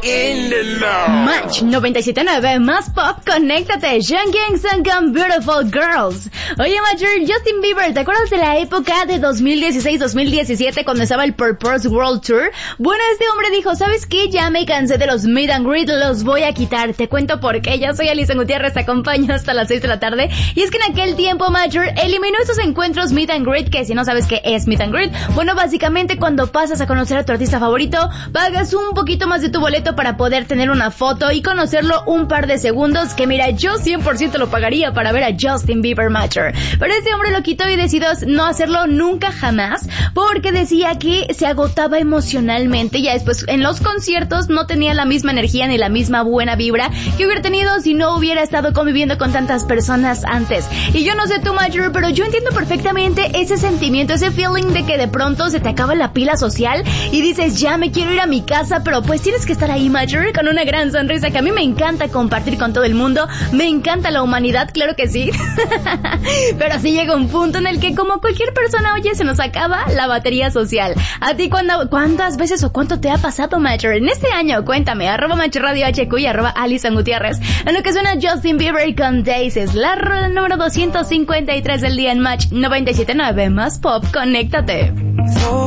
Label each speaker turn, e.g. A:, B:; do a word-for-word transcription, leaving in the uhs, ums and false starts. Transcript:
A: in the know.
B: Match noventa y siete punto nueve más pop, conéctate. Young Gangs and Come Beautiful Girls. Oye, Major, Justin Bieber, ¿te acuerdas de la época de dos mil dieciséis dos mil diecisiete cuando estaba el Purpose World Tour? Bueno, este hombre dijo, ¿sabes qué? Ya me cansé de los meet and greet, los voy a quitar. Te cuento por qué. Yo soy Alison Gutiérrez, te acompaño hasta las seis de la tarde. Y es que en aquel tiempo, Major eliminó esos encuentros meet and greet, que si no sabes qué es meet and greet, bueno, básicamente cuando pasas a conocer a tu artista favorito, pagas un poquito más de tu boleto para poder tener una foto y conocerlo un par de segundos, que mira, yo cien por ciento lo pagaría para ver a Justin Bieber, Major. Pero este hombre lo quitó y decidió no hacerlo nunca jamás, porque decía que se agotaba emocionalmente. Ya después en los conciertos no tenía la misma energía ni la misma buena vibra que hubiera tenido si no hubiera estado conviviendo con tantas personas antes. Y yo no sé tú, Major, pero yo entiendo perfectamente ese sentimiento, ese feeling de que de pronto se te acaba la pila social y dices, ya me quiero ir a mi casa, pero pues tienes que estar ahí, Major, con una gran sonrisa, que a mí me encanta compartir con todo el mundo, me encanta la humanidad, claro que sí. Pero sí llega un punto en el que, como cualquier persona, oye, se nos acaba la batería social. ¿A ti cuándo, cuántas veces o cuánto te ha pasado, Major? En este año, cuéntame, arroba Match Radio H Q y arroba Alison Gutiérrez. En lo que suena Justin Bieber con Daisies, la rola número doscientos cincuenta y tres del día en Match noventa y siete punto nueve más pop, conéctate.